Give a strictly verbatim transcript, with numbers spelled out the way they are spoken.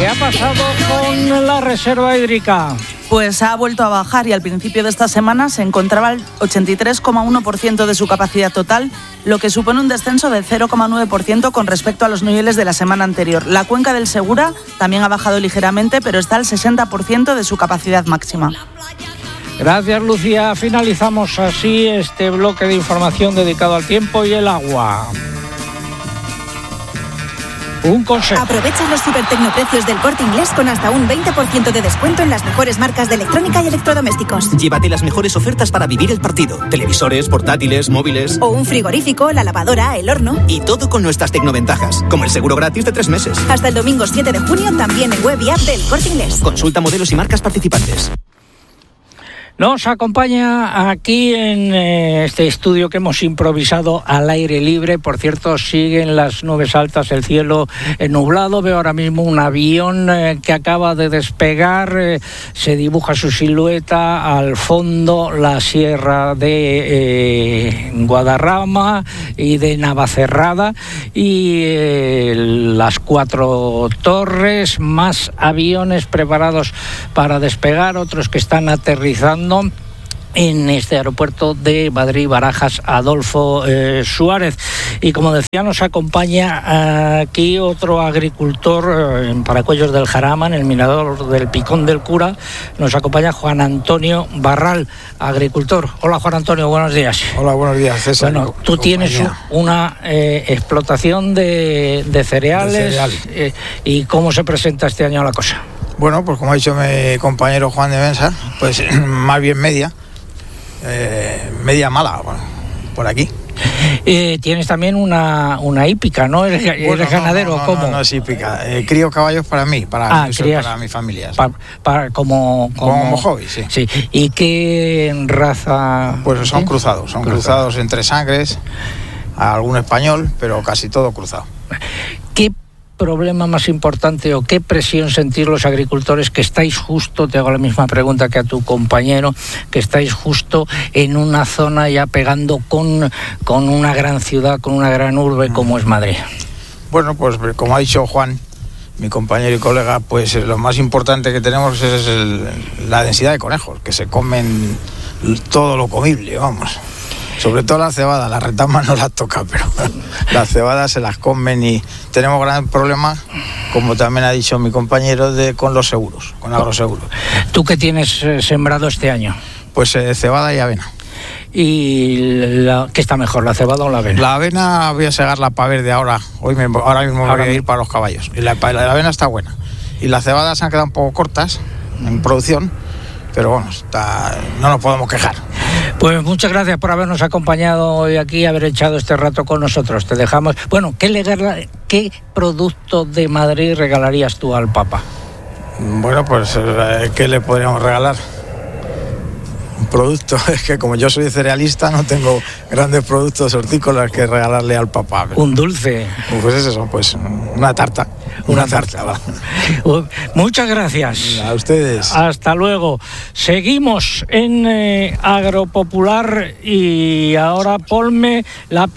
¿Qué ha pasado con la reserva hídrica? Pues ha vuelto a bajar y al principio de esta semana se encontraba al ochenta y tres coma uno por ciento de su capacidad total, lo que supone un descenso del cero coma nueve por ciento con respecto a los niveles de la semana anterior. La cuenca del Segura también ha bajado ligeramente, pero está al sesenta por ciento de su capacidad máxima. Gracias, Lucía. Finalizamos así este bloque de información dedicado al tiempo y el agua. Un consejo. Aprovecha los supertecnoprecios del Corte Inglés con hasta un veinte por ciento de descuento en las mejores marcas de electrónica y electrodomésticos. Llévate las mejores ofertas para vivir el partido. Televisores, portátiles, móviles. O un frigorífico, la lavadora, el horno. Y todo con nuestras tecnoventajas, como el seguro gratis de tres meses. Hasta el domingo siete de junio también en web y app del Corte Inglés. Consulta modelos y marcas participantes. Nos acompaña aquí en eh, este estudio que hemos improvisado al aire libre. Por cierto, siguen las nubes altas, el cielo eh, nublado. Veo ahora mismo un avión eh, que acaba de despegar. Eh, se dibuja su silueta al fondo, la sierra de eh, Guadarrama y de Navacerrada y eh, las cuatro torres, más aviones preparados para despegar, otros que están aterrizando en este aeropuerto de Madrid-Barajas Adolfo eh, Suárez. Y como decía, nos acompaña aquí otro agricultor eh, en Paracuellos del Jarama, en el mirador del Picón del Cura. Nos acompaña Juan Antonio Barral, agricultor. Hola, Juan Antonio, buenos días. Hola, buenos días, César. Bueno, tú tienes una eh, explotación de, de cereales. De cereales. Eh, ¿Y cómo se presenta este año la cosa? Bueno, pues como ha dicho mi compañero Juan de Bensa, pues más bien media, eh, media mala, bueno, por aquí. Eh, tienes también una, una hípica, ¿no? ¿Eres, bueno, eres ganadero? No, no, ¿Cómo? No, no es hípica. Eh, crío caballos para mí, para, ah, mi, crías, para mi familia. ¿Sí? Pa, pa, como, como, como hobby, sí. sí. ¿Y qué raza? Pues son ¿sí? cruzados, son Cruzado. cruzados entre sangres, algún español, pero casi todo cruzado. ¿Qué problema más importante o qué presión sentís los agricultores que estáis justo, te hago la misma pregunta que a tu compañero, que estáis justo en una zona ya pegando con, con una gran ciudad, con una gran urbe como es Madrid? Bueno, pues como ha dicho Juan, mi compañero y colega, pues lo más importante que tenemos es el, la densidad de conejos, que se comen todo lo comible, vamos. Sobre todo la cebada, las retamas no las toca, pero las cebadas se las comen y tenemos gran problema, como también ha dicho mi compañero, de con los seguros, con agroseguros. ¿Tú qué tienes eh, sembrado este año? Pues eh, cebada y avena. ¿Y la, qué está mejor, la cebada o la avena? La avena voy a segarla para ver de ahora, hoy me, ahora mismo me ahora voy a ir para los caballos. Y la, la avena está buena. Y las cebadas se han quedado un poco cortas en producción, pero bueno, está, no nos podemos quejar. Pues muchas gracias por habernos acompañado hoy aquí, haber echado este rato con nosotros. Te dejamos. Bueno, ¿qué, legal, qué producto de Madrid regalarías tú al Papa? Bueno, pues ¿qué le podríamos regalar? Un producto, es que como yo soy cerealista no tengo grandes productos hortícolas que regalarle al Papa. Pero... Un dulce. Pues es eso, pues una tarta. Una, una tarta. tarta. Muchas gracias. A ustedes. Hasta luego. Seguimos en eh, Agropopular y ahora ponme la